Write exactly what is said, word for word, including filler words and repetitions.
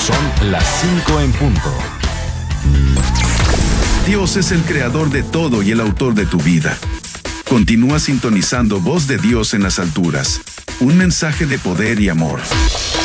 Son las cinco en punto. Dios es el creador de todo y el autor de tu vida. Continúa sintonizando Voz de Dios en las alturas. Un mensaje de poder y amor.